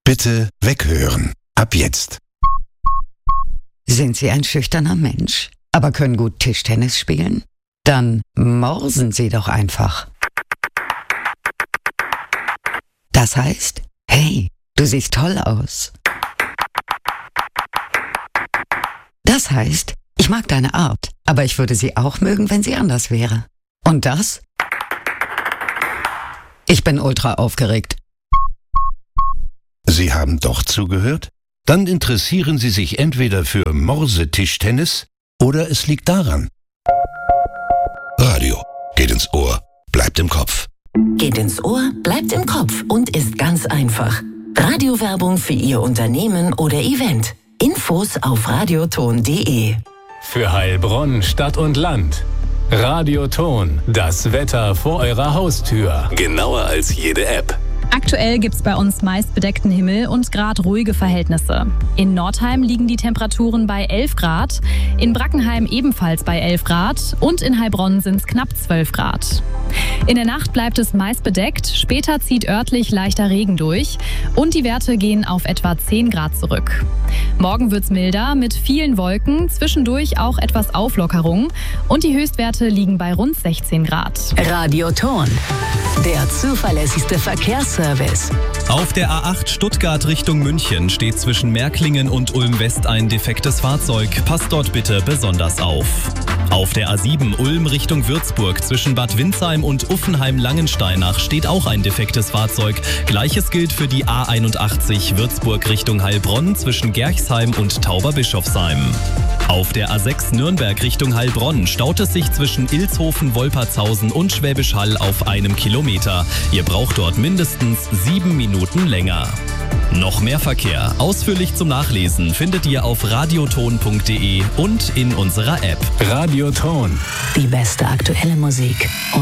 Bitte weghören. Ab jetzt. Sind Sie ein schüchterner Mensch, aber können gut Tischtennis spielen? Dann morsen Sie doch einfach. Das heißt, hey, du siehst toll aus. Das heißt, ich mag deine Art, aber ich würde sie auch mögen, wenn sie anders wäre. Und das? Ich bin ultra aufgeregt. Sie haben doch zugehört? Dann interessieren Sie sich entweder für Morsetischtennis oder es liegt daran. Radio geht ins Ohr, bleibt im Kopf. Geht ins Ohr, bleibt im Kopf und ist ganz einfach. Radiowerbung für Ihr Unternehmen oder Event. Infos auf radioton.de. Für Heilbronn, Stadt und Land. Radioton, das Wetter vor eurer Haustür. Genauer als jede App. Aktuell gibt's bei uns meist bedeckten Himmel und grad ruhige Verhältnisse. In Nordheim liegen die Temperaturen bei 11 Grad, in Brackenheim ebenfalls bei 11 Grad und in Heilbronn sind's knapp 12 Grad. In der Nacht bleibt es meist bedeckt, später zieht örtlich leichter Regen durch und die Werte gehen auf etwa 10 Grad zurück. Morgen wird's milder mit vielen Wolken, zwischendurch auch etwas Auflockerung und die Höchstwerte liegen bei rund 16 Grad. Radioton, der zuverlässigste Verkehrsservice. Auf der A8 Stuttgart Richtung München steht zwischen Märklingen und Ulm-West ein defektes Fahrzeug. Passt dort bitte besonders auf. Auf der A7 Ulm Richtung Würzburg zwischen Bad Windsheim und Uffenheim-Langensteinach steht auch ein defektes Fahrzeug. Gleiches gilt für die A81 Würzburg Richtung Heilbronn zwischen Gerchsheim und Tauberbischofsheim. Auf der A6 Nürnberg Richtung Heilbronn staut es sich zwischen Ilshofen, Wolpertshausen und Schwäbisch Hall auf 1 Kilometer. Ihr braucht dort mindestens 7 Minuten länger. Noch mehr Verkehr, ausführlich zum Nachlesen, findet ihr auf radioton.de und in unserer App. Radioton. Die beste aktuelle Musik.